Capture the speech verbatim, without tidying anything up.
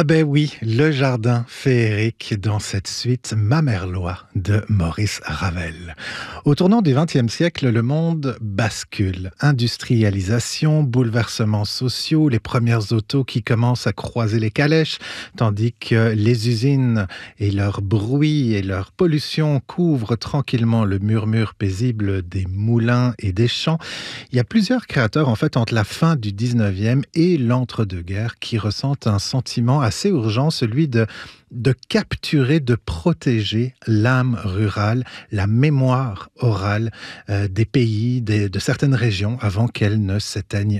Ah ben oui, le jardin féerique dans cette suite Mamerlois de Maurice Ravel. Au tournant du vingtième siècle, le monde bascule. Industrialisation, bouleversements sociaux, les premières autos qui commencent à croiser les calèches, tandis que les usines et leur bruit et leur pollution couvrent tranquillement le murmure paisible des moulins et des champs. Il y a plusieurs créateurs en fait entre la fin du dix-neuvième et l'entre-deux-guerres qui ressentent un sentiment assez urgent, celui de, de capturer, de protéger l'âme rurale, la mémoire orale euh, des pays, des, de certaines régions avant qu'elles ne s'éteignent